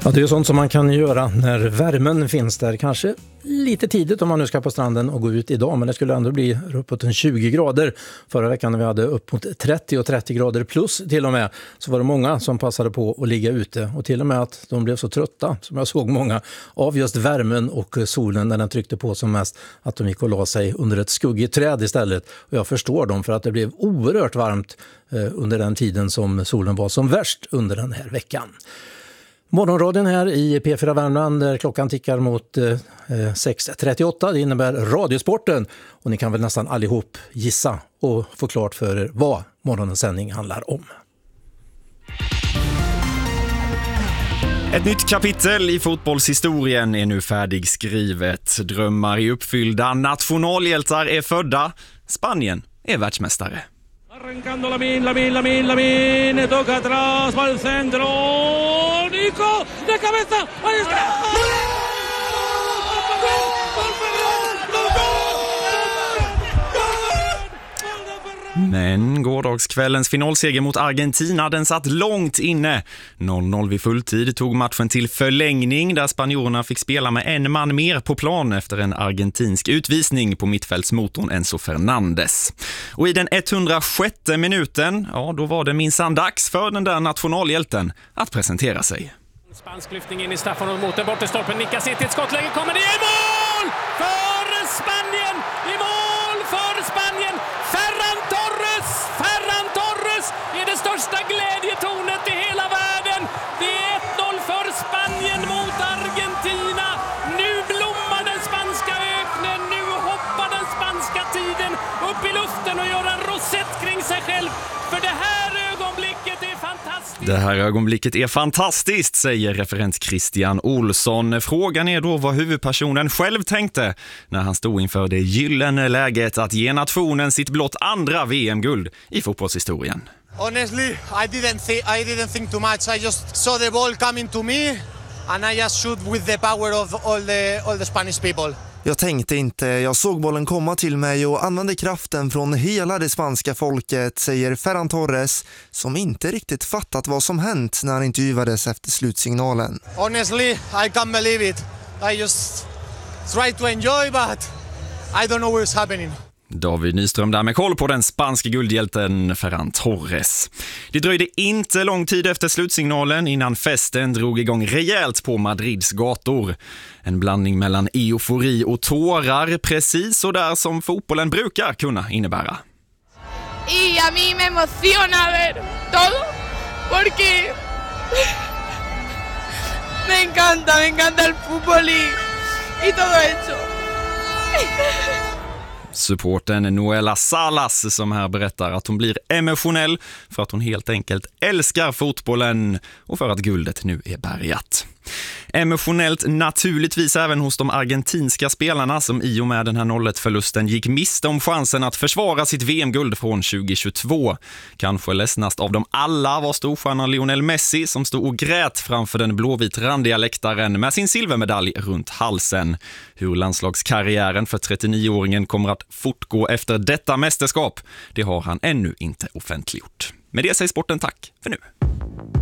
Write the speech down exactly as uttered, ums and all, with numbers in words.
Ja, det är ju sånt som man kan göra när värmen finns där. Kanske lite tidigt om man nu ska på stranden och gå ut idag, men det skulle ändå bli uppåt en tjugo grader. Förra veckan när vi hade upp mot trettio och trettio grader plus till och med, så var det många som passade på att ligga ute. Och till och med att de blev så trötta, som jag såg många, av just värmen och solen när den tryckte på som mest, att de gick och la sig under ett skuggigt träd istället. Och jag förstår dem, för att det blev oerhört varmt under den tiden som solen var som värst under den här veckan. Morgonradion här i P fyra Värmland där klockan tickar mot eh, sex trettioåtta. Det innebär Radiosporten, och ni kan väl nästan allihop gissa och få klart för er vad morgonens sändning handlar om. Ett nytt kapitel i fotbollshistorien är nu färdigskrivet. Drömmar är uppfyllda, nationalhjältar är födda, Spanien är världsmästare. Arrancando Lamine, Lamine, Lamine, Lamine, toca atrás, va al centro, Nico, de cabeza, ahí está! Men gårdagskvällens finalseger mot Argentina, den satt långt inne. noll noll vid fulltid tog matchen till förlängning där spanjorerna fick spela med en man mer på plan efter en argentinsk utvisning på mittfältsmotorn Enzo Fernandes. Och i den etthundrasjätte minuten, ja då var det minsann dags för den där nationalhjälten att presentera sig. Spansk lyftning in i straffen och mot den bortre stolpen, nickas in till ett skottläge, kommer det i mål för Spanien! I mål för Spanien! Ferran Torres! Ferran Torres är det största glädjetornet i hela världen! Det är ett noll för Spanien mot Argentina! Nu blommar den spanska öknen, nu hoppar den spanska tiden upp i luften och gör en rosett kring sig själv. För det här ögonblicket är fantastiskt! Det här ögonblicket är fantastiskt, säger referent Christian Olsson. Frågan är då vad huvudpersonen själv tänkte när han stod inför det gyllene läget att ge nationen sitt blott andra V M-guld i fotbollshistorien. Honestly, I didn't think I didn't think too much. I just saw the ball coming to me and I just shoot with the power of all the all the Spanish people. Jag tänkte inte, jag såg bollen komma till mig och använde kraften från hela det spanska folket, säger Ferran Torres, som inte riktigt fattat vad som hänt när han intervjuades efter slutsignalen. Honestly, I can't believe it. I just try to enjoy, but I don't know what's happening. David Nyström där med koll på den spanska guldhjälten Ferran Torres. Det dröjde inte lång tid efter slutsignalen innan festen drog igång rejält på Madrids gator. En blandning mellan eufori och tårar, precis så där som fotbollen brukar kunna innebära. Y a mí me emociona ver todo porque me encanta, me encanta el fútbol y, y todo eso. Supporten Noela Salas som här berättar att hon blir emotionell för att hon helt enkelt älskar fotbollen och för att guldet nu är bärgat. Emotionellt naturligtvis även hos de argentinska spelarna som i och med den här noll ett-förlusten gick miste om chansen att försvara sitt V M-guld från tjugohundratjugotvå. Kanske ledsnast av dem alla var storstjärnan Lionel Messi som stod och grät framför den blåvit-randiga läktaren med sin silvermedalj runt halsen. Hur landslagskarriären för trettionio-åringen kommer att fortgå efter detta mästerskap, det har han ännu inte offentliggjort. Med det säger sporten tack för nu.